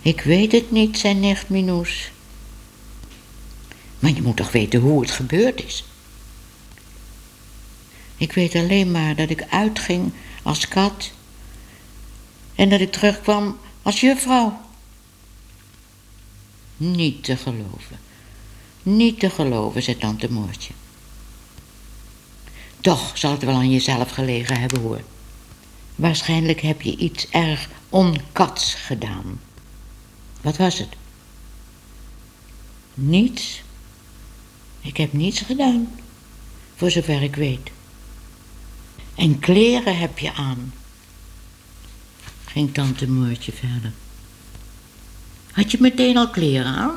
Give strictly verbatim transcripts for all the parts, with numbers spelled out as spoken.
Ik weet het niet, zei nicht Minoes. Maar je moet toch weten hoe het gebeurd is? Ik weet alleen maar dat ik uitging als kat en dat ik terugkwam als juffrouw. Niet te geloven. Niet te geloven, zei tante Moortje. Toch zal het wel aan jezelf gelegen hebben, hoor. Waarschijnlijk heb je iets erg onkats gedaan. Wat was het? Niets. Ik heb niets gedaan, voor zover ik weet. En kleren heb je aan, ging tante Moortje verder. Had je meteen al kleren aan?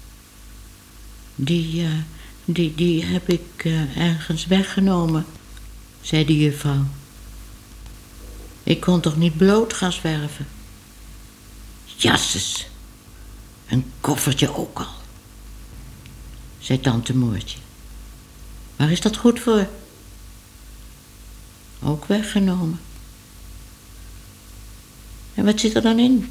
Die, uh, die, die heb ik uh, ergens weggenomen, zei de juffrouw. Ik kon toch niet bloot gaan zwerven? Jasses, een koffertje ook al, zei tante Moortje. Waar is dat goed voor? Ook weggenomen. En wat zit er dan in?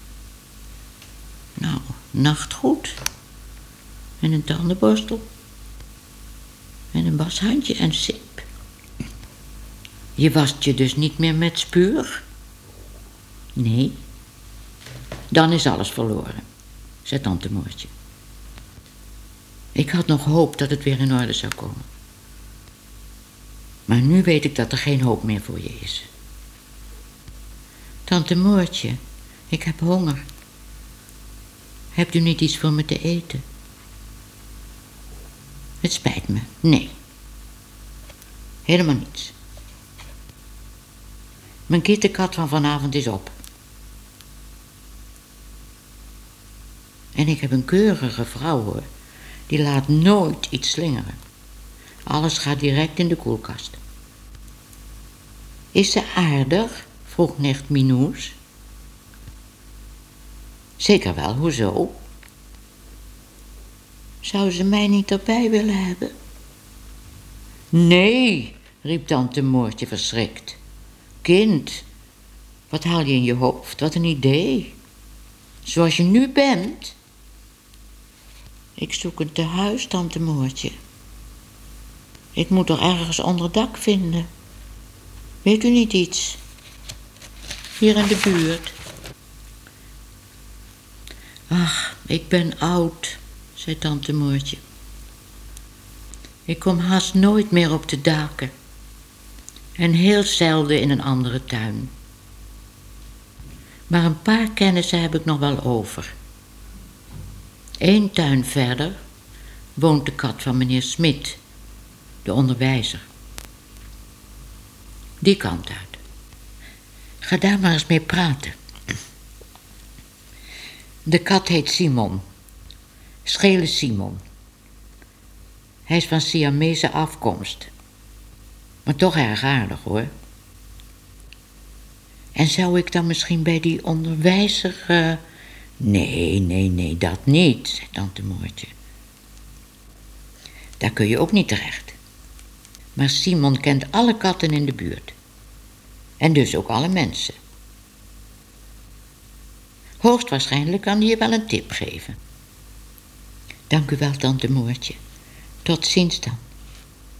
Nou, nachtgoed. En een tandenborstel. En een washandje en sip. Je wast je dus niet meer met spuur? Nee. Dan is alles verloren, zei tante Moortje. Ik had nog hoop dat het weer in orde zou komen. Maar nu weet ik dat er geen hoop meer voor je is. Tante Moortje, ik heb honger. Hebt u niet iets voor me te eten? Het spijt me, nee. Helemaal niets. Mijn kittenkat van vanavond is op. En ik heb een keurige vrouw, hoor. Die laat nooit iets slingeren. Alles gaat direct in de koelkast. Is ze aardig? Vroeg nicht Minoes. Zeker wel, hoezo? Zou ze mij niet erbij willen hebben? Nee, riep tante Moortje verschrikt. Kind, wat haal je in je hoofd? Wat een idee. Zoals je nu bent. Ik zoek een tehuis, tante Moortje. Ik moet er ergens onder dak vinden. Weet u niet iets? Hier in de buurt. Ach, ik ben oud, zei tante Moortje. Ik kom haast nooit meer op de daken. En heel zelden in een andere tuin. Maar een paar kennissen heb ik nog wel over. Eén tuin verder woont de kat van meneer Smit, de onderwijzer. Die kant uit. Ga daar maar eens mee praten. De kat heet Simon. Schele Simon. Hij is van Siamese afkomst. Maar toch erg aardig, hoor. En zou ik dan misschien bij die onderwijzer... Uh... Nee, nee, nee, dat niet, zei tante Moortje. Daar kun je ook niet terecht. Maar Simon kent alle katten in de buurt. En dus ook alle mensen. Hoogstwaarschijnlijk kan hij je wel een tip geven. Dank u wel, tante Moortje. Tot ziens dan.